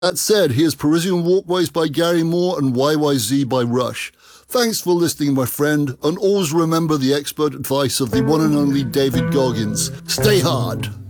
That said, here's Parisian Walkways by Gary Moore and YYZ by Rush. Thanks for listening, my friend, and always remember the expert advice of the one and only David Goggins. Stay hard.